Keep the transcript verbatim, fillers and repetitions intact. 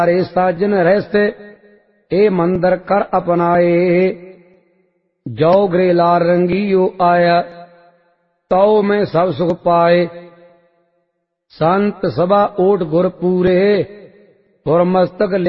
रे साजन रहते ए मंदिर कर अपनाए। जो ग्रे लाल रंगियो आया तो में सब सुख पाए। संत सभा ओट गुर पूरे पुर मस्तक